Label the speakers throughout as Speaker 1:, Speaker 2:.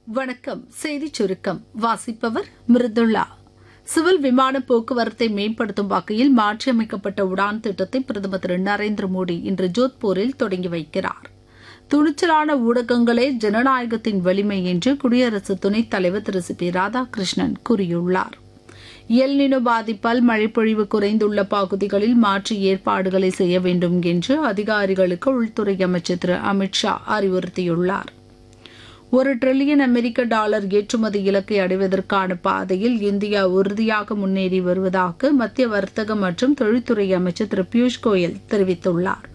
Speaker 1: வணக்கம். செய்திச் சுருக்கம் வாசிப்பவர் மிருதுளா. சிவில் விமான போக்குவரத்தை மேம்படுத்தும் வகையில் மாற்றியமைக்கப்பட்ட உடான் திட்டத்தை பிரதமர் திரு நரேந்திர மோடி இன்று ஜோத்பூரில் தொடங்கி வைக்கிறார். துணிச்சலான ஊடகங்களே ஜனநாயகத்தின் வலிமை என்று குடியரசு துணைத் தலைவர் திரு சி பி ராதாகிருஷ்ணன் கூறியுள்ளார். எல்நினோ பாதிப்பால் மழைப்பொழிவு குறைந்துள்ள பகுதிகளில் மாற்று ஏற்பாடுகளை செய்ய வேண்டும் என்று அதிகாரிகளுக்கு உள்துறை அமைச்சர் திரு அமித் ஷா அறிவுறுத்தியுள்ளார். $1 டிரில்லியன் அமெரிக்க டாலர் ஏற்றுமதி இலக்கை அடைவதற்கான பாதையில் இந்தியா உறுதியாக முன்னேறி வருவதாக மத்திய வர்த்தக மற்றும் தொழில்துறை அமைச்சர் திரு பியூஷ் கோயல் தெரிவித்துள்ளார்.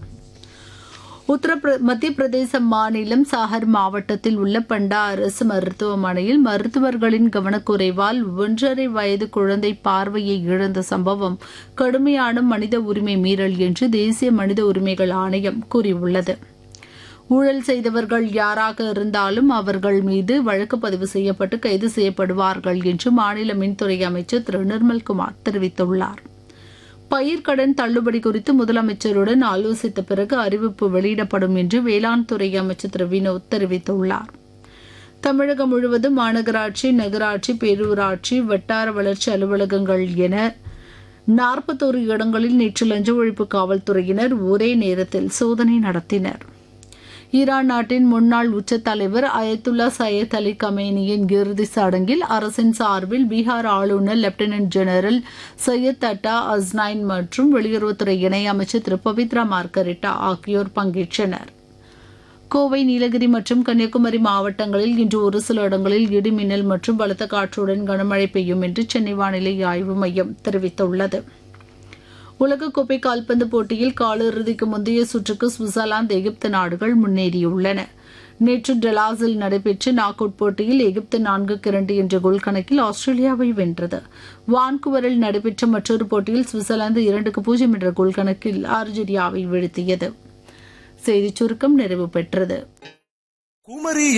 Speaker 1: மத்திய பிரதேச மாநிலம் சாகர் மாவட்டத்தில் உள்ள பண்டா அரசு மருத்துவமனையில் மருத்துவர்களின் கவனக்குறைவால் 1.5 வயது குழந்தை பார்வையை இழந்த சம்பவம் கடுமையான மனித உரிமை மீறல் என்று தேசிய மனித உரிமைகள் ஆணையம் கூறியுள்ளது. ஊழல் செய்தவர்கள் யாராக இருந்தாலும் அவர்கள் மீது வழக்கு பதிவு செய்யப்பட்டு கைது செய்யப்படுவார்கள் என்று மாநில மின்துறை அமைச்சர் திரு நிர்மல்குமார் தெரிவித்துள்ளார். பயிர்க்கடன் தள்ளுபடி குறித்து முதலமைச்சருடன் ஆலோசித்த பிறகு அறிவிப்பு வெளியிடப்படும் என்று வேளாண் துறை அமைச்சர் திரு வினோத் தெரிவித்துள்ளார். தமிழகம் முழுவதும் மாநகராட்சி, நகராட்சி, பேரூராட்சி, வட்டார வளர்ச்சி அலுவலகங்கள் என 41 இடங்களில் நேற்று லஞ்ச ஒழிப்பு காவல்துறையினர் ஒரே நேரத்தில் சோதனை நடத்தினர். ஈரான் நாட்டின் முன்னாள் உச்ச தலைவர் அயத்துல்லா சையத் அலி கமேனியின் இறுதி சடங்கில் அரசின் சார்பில் பீகார் ஆளுநர் லெப்டினன்ட் ஜெனரல் சையத் அட்டா அஸ்னைன் மற்றும் வெளியுறவுத்துறை இணையமைச்சர் திரு பவித்ரா மார்கரெட்டா ஆகியோர் பங்கேற்றனர். கோவை, நீலகிரி மற்றும் கன்னியாகுமரி மாவட்டங்களில் இன்று ஒரு சில இடங்களில் இடிமின்னல் மற்றும் பலத்த காற்றுடன் கனமழை பெய்யும் என்று சென்னை வானிலை ஆய்வு மையம் தெரிவித்துள்ளது. உலகக்கோப்பை கால்பந்து போட்டியில் காலிறுதிக்கு முந்தைய சுற்றுக்கு சுவிட்சர்லாந்து, எகிப்து நாடுகள் முன்னேறியுள்ளன. நேற்று டெலாஸில் நடைபெற்ற நாக் அவுட் போட்டியில் எகிப்து 4-2 என்ற கோல் கணக்கில் ஆஸ்திரேலியாவை வென்றது. வான்குவரில் நடைபெற்ற மற்றொரு போட்டியில் சுவிட்சர்லாந்து 2-0 என்ற கோல் கணக்கில் அர்ஜென்டினாவை வீழ்த்தியது. செய்திச் சுருக்கம் நிறைவு பெற்றது.